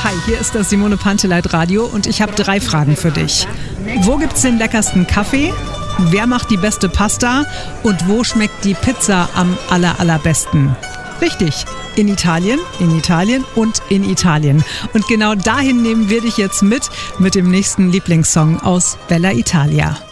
Hi, hier ist das Simone Panteleit Radio und ich habe 3 Fragen für dich. Wo gibt's den leckersten Kaffee? Wer macht die beste Pasta? Und wo schmeckt die Pizza am allerbesten? Richtig, in Italien und in Italien. Und genau dahin nehmen wir dich jetzt mit dem nächsten Lieblingssong aus Bella Italia.